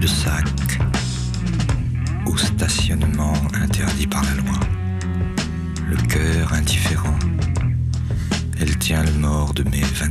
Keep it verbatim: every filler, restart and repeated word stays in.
de sac, au stationnement interdit par la loi. Le cœur indifférent, elle tient le mort de mes vingt